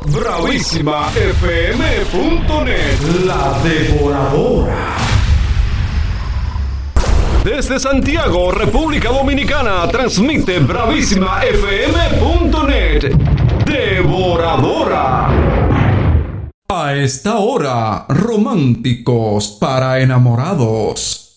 bravísimafm.net. La Devoradora. Desde Santiago, República Dominicana, transmite bravísimafm.net. Devoradora. A esta hora, románticos para enamorados.